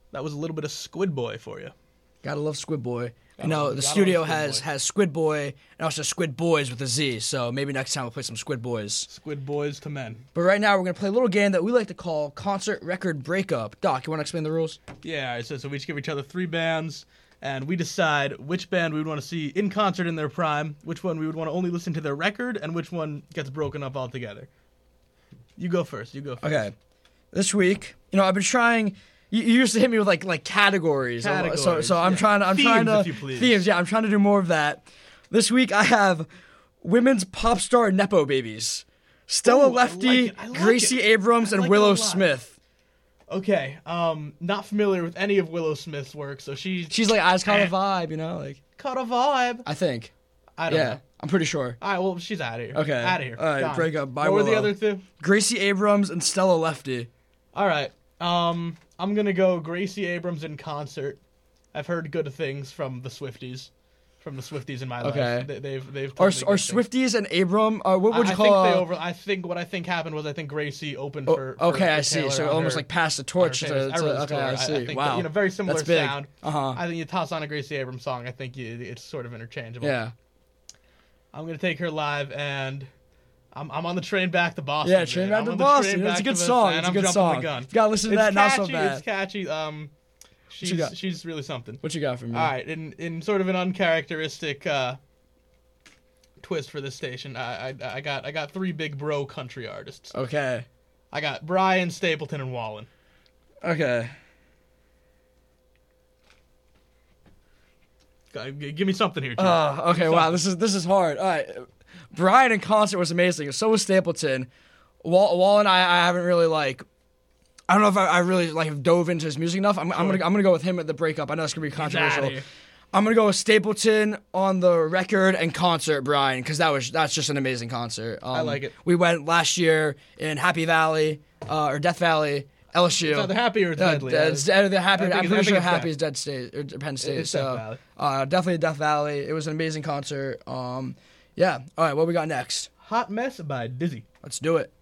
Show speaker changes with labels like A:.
A: That was a little bit of Squid Boy for you.
B: Gotta love Squid Boy. The studio has Squid Boy and also Squid Boys with a Z, so maybe next time we'll play some Squid Boys.
A: Squid Boys to men.
B: But right now we're going to play a little game that we like to call Concert Record Breakup. Doc, you want to explain the rules?
A: Yeah, all right, so we each give each other 3 bands, and we decide which band we would want to see in concert in their prime, which one we would want to only listen to their record, and which one gets broken up altogether. You go first.
B: Okay. This week, I've been trying... You used to hit me with like categories. So I'm trying to themes. Yeah, I'm trying to do more of that. This week I have women's pop star nepo babies: Stella Lefty, Gracie Abrams, and Willow Smith.
A: Okay, not familiar with any of Willow Smith's work, so she's
B: like Eyes Caught a Vibe, like
A: Caught a Vibe.
B: I think.
A: I don't know.
B: I'm pretty sure.
A: All right, well she's out of here.
B: Okay,
A: out of here.
B: All right,
A: Gone.
B: break up. Bye.
A: What
B: Willow.
A: were the other 2?
B: Gracie Abrams and Stella Lefty.
A: All right. I'm gonna go Gracie Abrams in concert. I've heard good things from the Swifties in my life. They've
B: are Swifties and Abram? What would you call?
A: I think what happened was Gracie opened for.
B: Okay,
A: for
B: I see.
A: Taylor
B: so almost like passed the torch. Okay, I see.
A: I think
B: wow,
A: that, very similar
B: that's big.
A: sound. I think you toss on a Gracie Abrams song. I think it's sort of interchangeable.
B: Yeah.
A: I'm gonna take her live and. I'm on the train back to Boston.
B: Yeah, train back to Boston. It's a good song. It's a good song. You gotta listen to that. Not so bad.
A: It's catchy. She's really something.
B: What you got for me?
A: All right, in sort of an uncharacteristic twist for this station, I got 3 big bro country artists.
B: Okay.
A: I got Brian, Stapleton, and Wallen.
B: Okay.
A: Give me something here, Jim.
B: Okay. Wow, this is hard. All right. Brian in concert was amazing. So was Stapleton. Wall and I haven't really I don't know if I really have dove into his music enough. I'm gonna go with him at the breakup. I know it's gonna be controversial. I'm gonna go with Stapleton on the record and concert Brian because that's just an amazing concert.
A: I like it.
B: We went last year in Happy Valley or Death Valley. LSU.
A: It's either Happy or Deadly.
B: The Happy. I'm pretty sure Happy is Dead State or Penn State.
A: It's
B: so
A: Death Valley.
B: Definitely Death Valley. It was an amazing concert. Yeah. All right. What we got next?
A: Hot Mess by Dizzy.
B: Let's do it.